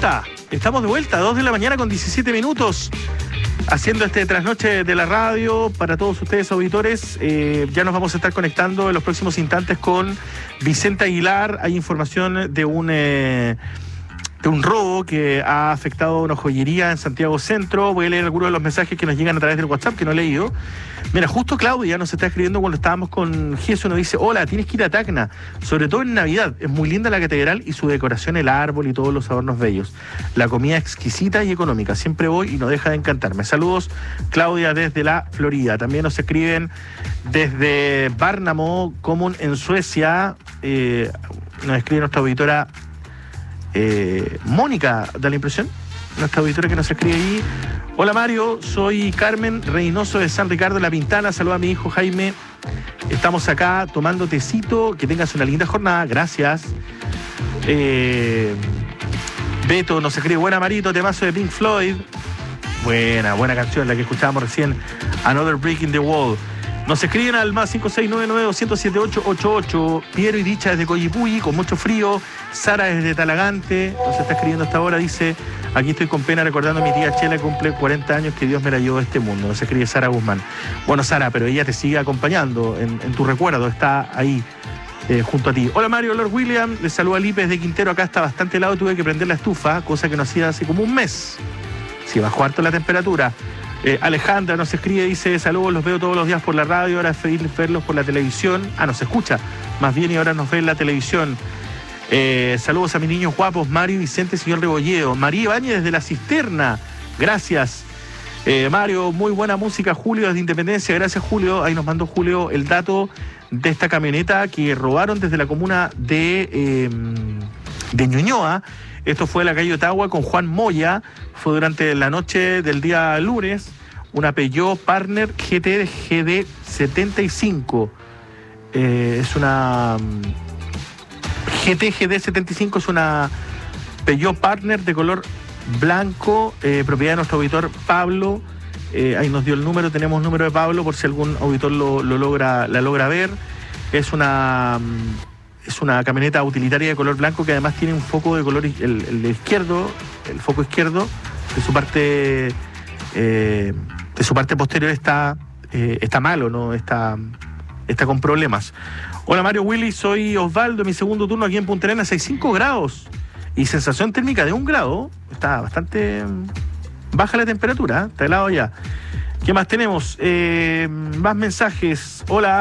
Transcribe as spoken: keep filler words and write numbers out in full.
vuelta, estamos de vuelta, dos de la mañana con diecisiete minutos, haciendo este trasnoche de la radio para todos ustedes auditores. Eh, ya nos vamos a estar conectando en los próximos instantes con Vicente Aguilar. Hay información de un... Eh, de un robo que ha afectado una joyería en Santiago Centro. Voy a leer algunos de los mensajes que nos llegan a través del WhatsApp, que no he leído. Mira, justo Claudia nos está escribiendo cuando estábamos con Jesús, nos dice: hola, tienes que ir a Tacna, sobre todo en Navidad, es muy linda la catedral y su decoración, el árbol y todos los adornos bellos. La comida exquisita y económica, siempre voy y no deja de encantarme. Saludos, Claudia, desde la Florida. También nos escriben desde Värnamo, Kommun en Suecia. Eh, nos escribe nuestra auditora Eh, Mónica, da la impresión, nuestra auditora que nos escribe ahí. Hola Mario, soy Carmen Reynoso de San Ricardo de la Pintana. Saluda a mi hijo Jaime. Estamos acá tomando tecito. Que tengas una linda jornada. Gracias. Eh, Beto nos escribe: buena Marito, temazo de Pink Floyd. Buena, buena canción, la que escuchábamos recién. Another Brick in the Wall. Nos escriben al más cinco seis nueve nueve dos cero siete ocho ocho ocho. Piero y Dicha desde Coyipulli, con mucho frío. Sara desde Talagante, nos está escribiendo hasta ahora, dice: aquí estoy con pena recordando a mi tía Chela, que cumple cuarenta años, que Dios me la llevó de este mundo. Nos escribe Sara Guzmán. Bueno, Sara, pero ella te sigue acompañando en, en tu recuerdo, está ahí eh, junto a ti. Hola Mario, Lord William, le saluda a Lipes de Quintero. Acá está bastante helado, tuve que prender la estufa, cosa que no hacía hace como un mes. Sí, bajó harto la temperatura. Eh, Alejandra nos escribe, dice: saludos, los veo todos los días por la radio, ahora es feliz verlos por la televisión. Ah, nos escucha, más bien, y ahora nos ve en la televisión. Eh, saludos a mis niños guapos, Mario, Vicente, señor Rebolledo. María Ibáñez desde La Cisterna, gracias. Eh, Mario, muy buena música. Julio desde Independencia, gracias Julio. Ahí nos mandó Julio el dato de esta camioneta que robaron desde la comuna de, eh, de Ñuñoa. Esto fue en la calle Ottawa con Juan Moya. Fue durante la noche del día lunes. Una Peugeot Partner G T G D setenta y cinco. Eh, es una... G T G D setenta y cinco, es una Peugeot Partner de color blanco, eh, propiedad de nuestro auditor Pablo. Eh, ahí nos dio el número, tenemos número de Pablo por si algún auditor lo, lo logra, la logra ver. Es una... Es una camioneta utilitaria de color blanco que además tiene un foco de color, el, el de izquierdo, el foco izquierdo de su parte eh, de su parte posterior está, eh, está malo, ¿no? Está, está con problemas. Hola Mario, Willy, soy Osvaldo, mi segundo turno aquí en Punta Arenas, hay cinco grados y sensación térmica de un grado. Está bastante baja la temperatura, ¿eh? Está helado ya. ¿Qué más tenemos? Eh, más mensajes. Hola.